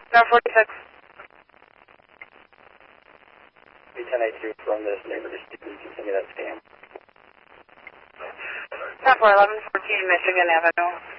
Number 46. 1082 from this neighborhood. Continue that scam. 10-4, 1114 Michigan Avenue.